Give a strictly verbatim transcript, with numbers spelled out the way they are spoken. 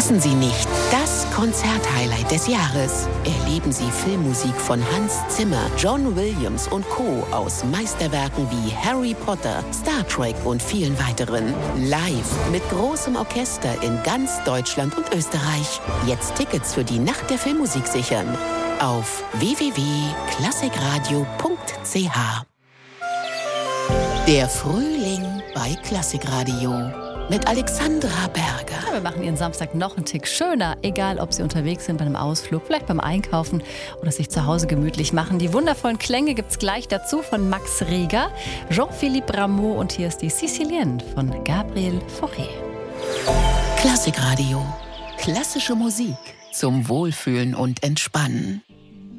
Verpassen Sie nicht das Konzerthighlight des Jahres. Erleben Sie Filmmusik von Hans Zimmer, John Williams und Co. aus Meisterwerken wie Harry Potter, Star Trek und vielen weiteren. Live mit großem Orchester in ganz Deutschland und Österreich. Jetzt Tickets für die Nacht der Filmmusik sichern. Auf w w w punkt klassikradio punkt c h. Der Frühling bei Klassikradio mit Alexandra Berger. Ja, wir machen Ihren Samstag noch einen Tick schöner, egal ob Sie unterwegs sind bei einem Ausflug, vielleicht beim Einkaufen oder sich zu Hause gemütlich machen. Die wundervollen Klänge gibt's gleich dazu von Max Reger, Jean-Philippe Rameau und hier ist die Sicilienne von Gabriel Fauré. Klassikradio. Klassische Musik zum Wohlfühlen und Entspannen.